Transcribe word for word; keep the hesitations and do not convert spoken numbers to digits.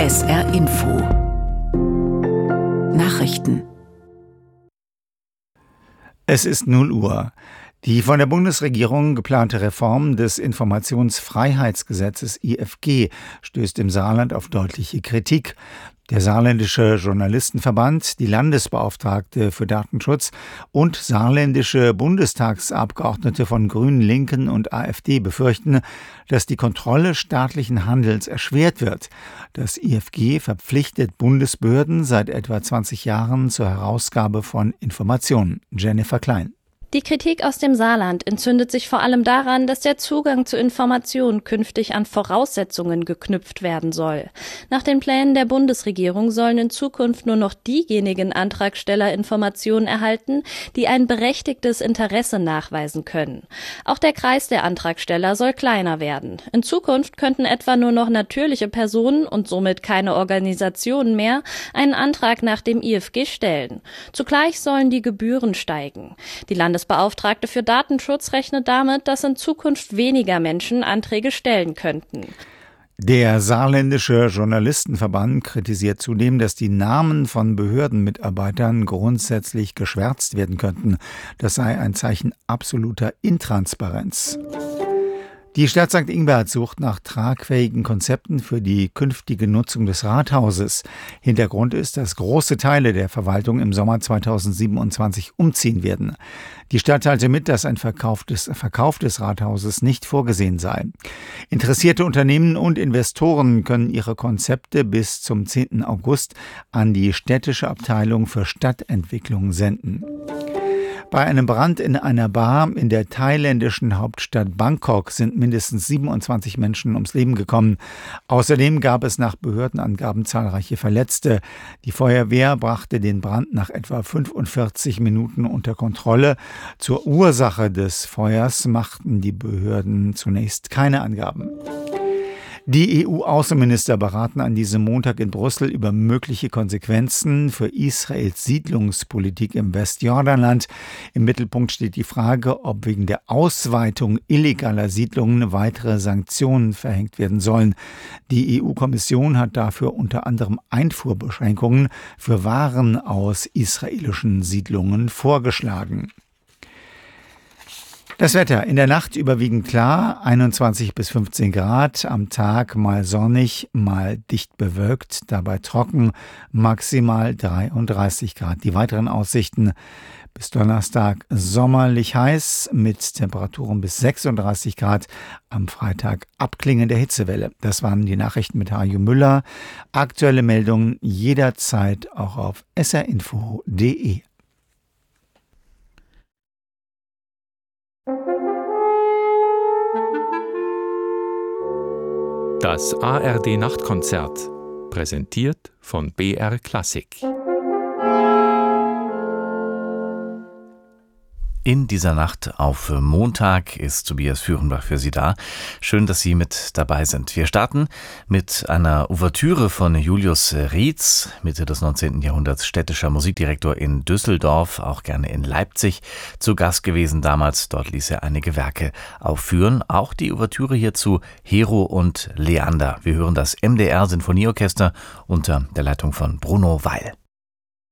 S R Info Nachrichten. Es ist null Uhr. Die von der Bundesregierung geplante Reform des Informationsfreiheitsgesetzes I F G stößt im Saarland auf deutliche Kritik. Der Saarländische Journalistenverband, die Landesbeauftragte für Datenschutz und saarländische Bundestagsabgeordnete von Grünen, Linken und AfD befürchten, dass die Kontrolle staatlichen Handels erschwert wird. Das I F G verpflichtet Bundesbehörden seit etwa zwanzig Jahren zur Herausgabe von Informationen. Jennifer Klein. Die Kritik aus dem Saarland entzündet sich vor allem daran, dass der Zugang zu Informationen künftig an Voraussetzungen geknüpft werden soll. Nach den Plänen der Bundesregierung sollen in Zukunft nur noch diejenigen Antragsteller Informationen erhalten, die ein berechtigtes Interesse nachweisen können. Auch der Kreis der Antragsteller soll kleiner werden. In Zukunft könnten etwa nur noch natürliche Personen und somit keine Organisationen mehr einen Antrag nach dem I F G stellen. Zugleich sollen die Gebühren steigen. Die Landes Bundesbeauftragte für Datenschutz rechnet damit, dass in Zukunft weniger Menschen Anträge stellen könnten. Der Saarländische Journalistenverband kritisiert zudem, dass die Namen von Behördenmitarbeitern grundsätzlich geschwärzt werden könnten. Das sei ein Zeichen absoluter Intransparenz. Die Stadt Sankt Ingbert sucht nach tragfähigen Konzepten für die künftige Nutzung des Rathauses. Hintergrund ist, dass große Teile der Verwaltung im Sommer zweitausendsiebenundzwanzig umziehen werden. Die Stadt teilte mit, dass ein Verkauf des, Verkauf des Rathauses nicht vorgesehen sei. Interessierte Unternehmen und Investoren können ihre Konzepte bis zum zehnten August an die städtische Abteilung für Stadtentwicklung senden. Bei einem Brand in einer Bar in der thailändischen Hauptstadt Bangkok sind mindestens siebenundzwanzig Menschen ums Leben gekommen. Außerdem gab es nach Behördenangaben zahlreiche Verletzte. Die Feuerwehr brachte den Brand nach etwa fünfundvierzig Minuten unter Kontrolle. Zur Ursache des Feuers machten die Behörden zunächst keine Angaben. Die E U-Außenminister beraten an diesem Montag in Brüssel über mögliche Konsequenzen für Israels Siedlungspolitik im Westjordanland. Im Mittelpunkt steht die Frage, ob wegen der Ausweitung illegaler Siedlungen weitere Sanktionen verhängt werden sollen. Die E U-Kommission hat dafür unter anderem Einfuhrbeschränkungen für Waren aus israelischen Siedlungen vorgeschlagen. Das Wetter: in der Nacht überwiegend klar, einundzwanzig bis fünfzehn Grad, am Tag mal sonnig, mal dicht bewölkt, dabei trocken, maximal dreiunddreißig Grad. Die weiteren Aussichten: bis Donnerstag sommerlich heiß mit Temperaturen bis sechsunddreißig Grad, am Freitag abklingende Hitzewelle. Das waren die Nachrichten mit Hajo Müller. Aktuelle Meldungen jederzeit auch auf s r info punkt d e. Das A R D-Nachtkonzert, präsentiert von B R Klassik. In dieser Nacht auf Montag ist Tobias Führenbach für Sie da. Schön, dass Sie mit dabei sind. Wir starten mit einer Ouvertüre von Julius Rietz, Mitte des neunzehnten Jahrhunderts städtischer Musikdirektor in Düsseldorf, auch gerne in Leipzig zu Gast gewesen damals. Dort ließ er einige Werke aufführen. Auch die Ouvertüre hierzu Hero und Leander. Wir hören das M D R Sinfonieorchester unter der Leitung von Bruno Weil.